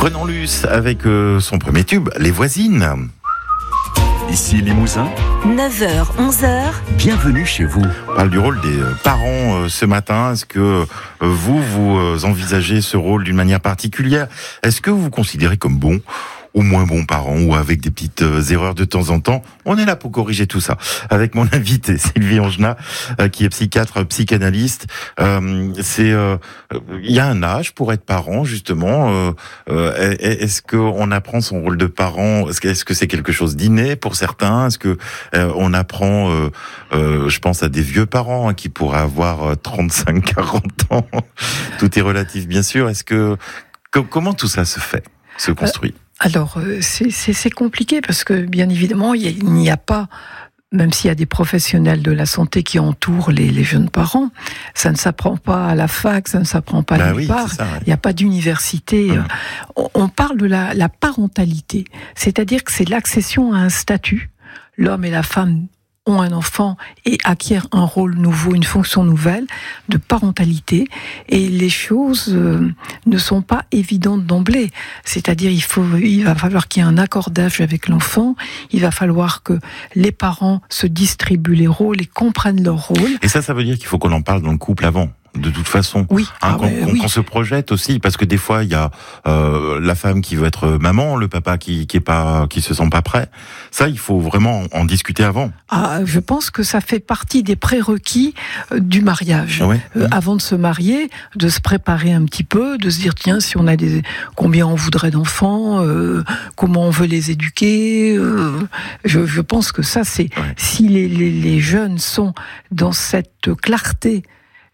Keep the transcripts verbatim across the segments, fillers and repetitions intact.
Renan Luce avec euh, son premier tube, Les Voisines. Ici Limousin, neuf heures, onze heures. bienvenue chez vous. On parle du rôle des euh, parents euh, ce matin. Est-ce que euh, vous, vous euh, envisagez ce rôle d'une manière particulière ? Est-ce que vous vous considérez comme bon ou moins bon parent, ou avec des petites euh, erreurs de temps en temps? On est là pour corriger tout ça. Avec mon invité, Sylvie Angenat, euh, qui est psychiatre, psychanalyste. Euh, c'est, il euh, y a un âge pour être parent, justement. Euh, euh, est-ce qu'on apprend son rôle de parent? Est-ce que, est-ce que c'est quelque chose d'inné pour certains? Est-ce que euh, on apprend, euh, euh, je pense à des vieux parents hein, qui pourraient avoir euh, trente-cinq, quarante ans. Tout est relatif, bien sûr. Est-ce que, que comment tout ça se fait, se construit? Euh... Alors, c'est, c'est, c'est compliqué parce que, bien évidemment, il n'y a pas, même s'il y a des professionnels de la santé qui entourent les, les jeunes parents, ça ne s'apprend pas à la fac, ça ne s'apprend pas bah nulle oui, part. Ça, ouais. Il n'y a pas d'université. Mmh. On, on parle de la, la parentalité, c'est-à-dire que c'est l'accession à un statut. L'homme et la femme ont un enfant et acquièrent un rôle nouveau, une fonction nouvelle de parentalité, et les choses euh, ne sont pas évidentes d'emblée. C'est-à-dire, il faut, il va falloir qu'il y ait un accordage avec l'enfant, il va falloir que les parents se distribuent les rôles et comprennent leur rôle. Et ça, ça veut dire qu'il faut qu'on en parle dans le couple avant. De toute façon, oui, hein, ah qu'on, ben, qu'on, oui. qu'on se projette aussi, parce que des fois il y a euh, la femme qui veut être maman, le papa qui qui est pas, qui se sent pas prêt. Ça, il faut vraiment en discuter avant. Ah, je pense que ça fait partie des prérequis euh, du mariage. Ouais. Euh, mmh. Avant de se marier, de se préparer un petit peu, de se dire tiens, si on a des, combien on voudrait d'enfants, euh, comment on veut les éduquer. Euh, je, je pense que ça, c'est ouais. si les, les les jeunes sont dans cette clarté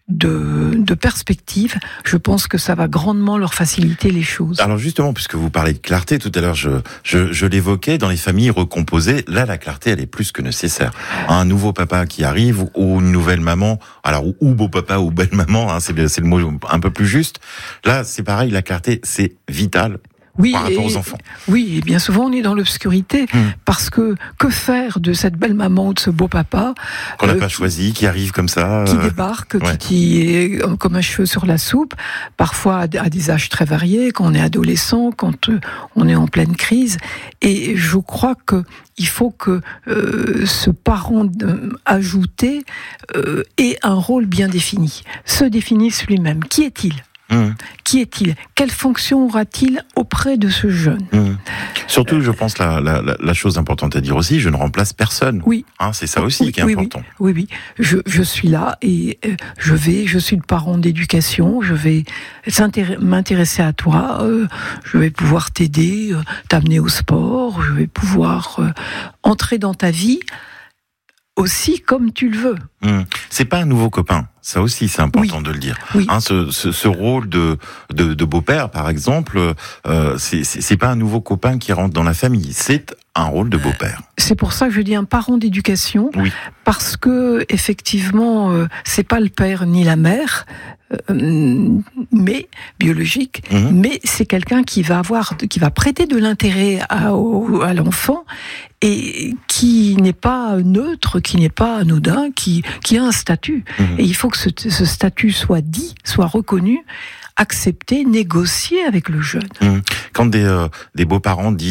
de, de perspective, je pense que ça va grandement leur faciliter les choses. Alors justement, puisque vous parlez de clarté, tout à l'heure je, je, je l'évoquais, dans les familles recomposées, là la clarté elle est plus que nécessaire. Un nouveau papa qui arrive, ou une nouvelle maman, alors ou, ou beau papa ou belle maman, hein, c'est, le, c'est le mot un peu plus juste, là c'est pareil, la clarté c'est vital. Oui, par rapport et, aux enfants. Oui, et bien souvent on est dans l'obscurité, mmh. parce que que faire de cette belle maman ou de ce beau papa qu'on n'a euh, pas choisi, qui arrive comme ça, qui euh... débarque, ouais. qui, qui est comme un cheveu sur la soupe, parfois à des âges très variés, quand on est adolescent, quand on est en pleine crise, et je crois que il faut que euh, ce parent euh, ajouté euh, ait un rôle bien défini, se définisse lui-même. Qui est-il ? Mmh. Qui est-il ? Quelle fonction aura-t-il auprès de ce jeune ? Mmh. Surtout, je pense, la, la, la chose importante à dire aussi, je ne remplace personne. Oui. Hein, c'est ça aussi oui, qui est oui, important. Oui, oui. Je, je suis là et je vais, je suis le parent d'éducation, je vais m'intéresser à toi, euh, je vais pouvoir t'aider, euh, t'amener au sport, je vais pouvoir euh, entrer dans ta vie aussi comme tu le veux. Mmh. C'est pas un nouveau copain. Ça aussi, c'est important oui. de le dire. Oui. Hein, ce, ce, ce rôle de, de, de beau-père, par exemple, euh, c'est, c'est, c'est pas un nouveau copain qui rentre dans la famille. C'est un rôle de beau-père. C'est pour ça que je dis un parent d'éducation, oui. parce que effectivement, euh, c'est pas le père ni la mère, euh, mais biologique, mmh. mais c'est quelqu'un qui va avoir, qui va prêter de l'intérêt à, au, à l'enfant et qui n'est pas neutre, qui n'est pas anodin, qui, qui a un statut. Mmh. Et il faut que ce, ce statut soit dit, soit reconnu, accepté, négocié avec le jeune. Mmh. Quand des, euh, des beaux-parents disent